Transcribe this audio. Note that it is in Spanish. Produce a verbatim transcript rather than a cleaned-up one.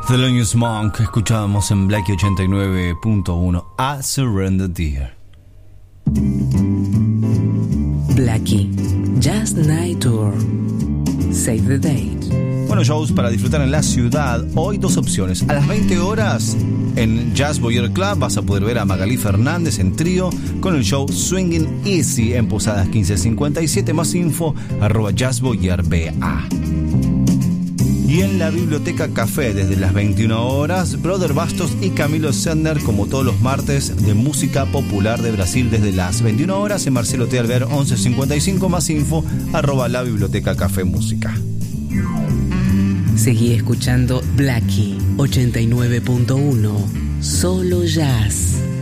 Thelonious Monk, escuchábamos en Blackie ochenta y nueve punto uno, A Surrender Dear. Blackie, Jazz Night Tour. Save the date. Bueno, shows para disfrutar en la ciudad. Hoy dos opciones. A las veinte horas en Jazz Boyer Club vas a poder ver a Magalí Fernández en trío con el show Swinging Easy en Posadas quince cincuenta y siete. Más info arroba Jazz Boyer B A. Y en la Biblioteca Café, desde las veintiuna horas, Brother Bastos y Camilo Sender, como todos los martes, de música popular de Brasil, desde las veintiuna horas en Marcelo T. Alvear once cincuenta y cinco. Más info arroba la Biblioteca Café Música. Seguí escuchando Blackie ochenta y nueve punto uno, solo jazz.